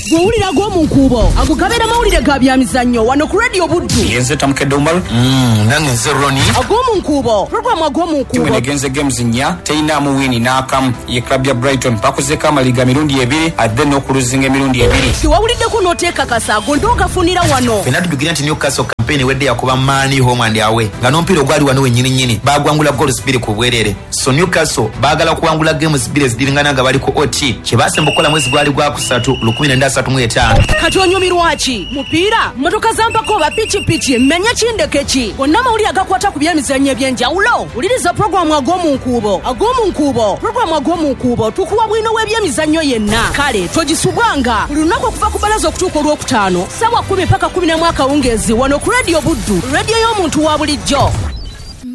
gwewulira gw'omunkuubo agugabira mawulire ga byamizannyo wano ku radio Buddu. Yenze tamukedde Umaru. Nange nze Roni. Agw'omunkuubo programu agw'omunkuubo timu egenze games nnya teyinaamu wini n'akamu ye club ya Brighton bakozeko amaliga mirundi 2 adde n'okuluzinga emirundi 2. tiwawuliddeko n'oteekakasa ago ndoogafunira wano. Fena tujukira nti Newcastle campaign wedde yakuba Mani home and away nga n'omupiira ogwali wano wennyini bagwangula goals 2 ku bwerere. So Newcastle baagala kuwangula games 2 ezidingana nga bali ku OT kye baasemba okukola mwezi gwali gwa kusatu 1935. kati onyumirwa ki mupiira mmotoka zampako oba pikipiki mmenya kindeke ki gonna amawulire agakwata ku byemizannyo eby'enjawulo wuliriza programu ag'omunkuubo programu ag'omunkuubo tukuwa bwino w'ebyemizannyo yenna kale togisubwanga buli lunaku okuva ku balaza okutuuka olwokutaano ssaawa 10 paka 11 akawungeezi wano ku radio Buddu radio y'omuntu wa bulijjo.